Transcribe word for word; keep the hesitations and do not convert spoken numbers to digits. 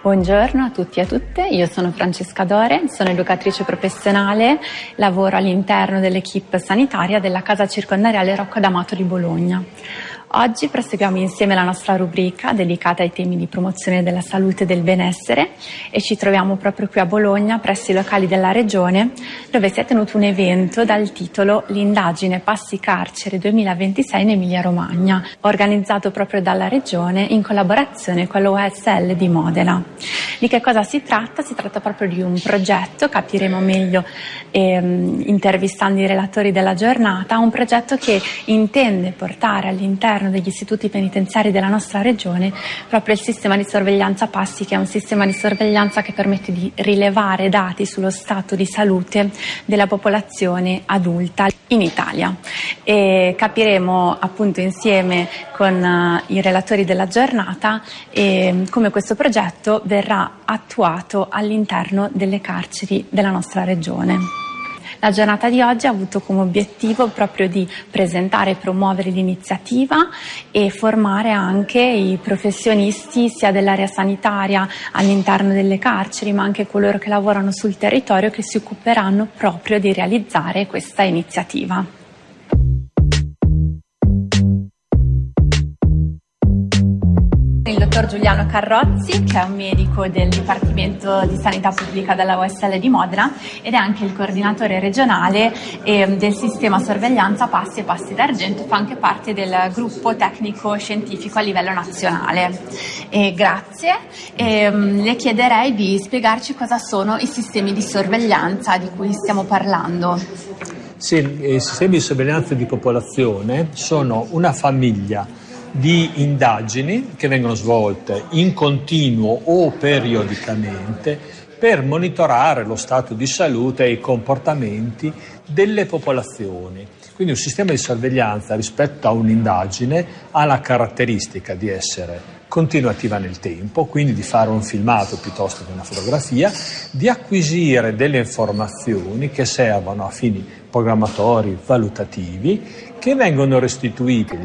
Buongiorno a tutti e a tutte, io sono Francesca Dore, sono educatrice professionale, lavoro all'interno dell'equipe sanitaria della Casa Circondariale Rocco D'Amato di Bologna. Oggi proseguiamo insieme la nostra rubrica dedicata ai temi di promozione della salute e del benessere e ci troviamo proprio qui a Bologna presso i locali della Regione, dove si è tenuto un evento dal titolo L'indagine Passi Carcere duemilaventisei in Emilia Romagna, organizzato proprio dalla Regione in collaborazione con l'O S L di Modena. Di che cosa si tratta? Si tratta proprio di un progetto, capiremo meglio ehm, intervistando i relatori della giornata, un progetto che intende portare all'interno degli istituti penitenziari della nostra regione proprio il sistema di sorveglianza Passi, che è un sistema di sorveglianza che permette di rilevare dati sullo stato di salute della popolazione adulta in Italia. E capiremo appunto insieme con uh, i relatori della giornata eh, come questo progetto verrà attuato all'interno delle carceri della nostra regione. La giornata di oggi ha avuto come obiettivo proprio di presentare e promuovere l'iniziativa e formare anche i professionisti sia dell'area sanitaria all'interno delle carceri, ma anche coloro che lavorano sul territorio che si occuperanno proprio di realizzare questa iniziativa. Il dottor Giuliano Carrozzi, che è un medico del Dipartimento di Sanità Pubblica della O S L di Modena ed è anche il coordinatore regionale eh, del sistema sorveglianza Passi e Passi d'Argento, fa anche parte del gruppo tecnico-scientifico a livello nazionale. E grazie. E, um, le chiederei di spiegarci cosa sono i sistemi di sorveglianza di cui stiamo parlando. Sì, i sistemi di sorveglianza di popolazione sono una famiglia di indagini che vengono svolte in continuo o periodicamente per monitorare lo stato di salute e i comportamenti delle popolazioni. Quindi un sistema di sorveglianza rispetto a un'indagine ha la caratteristica di essere continuativa nel tempo, quindi di fare un filmato piuttosto che una fotografia, di acquisire delle informazioni che servono a fini programmatori, valutativi, che vengono restituiti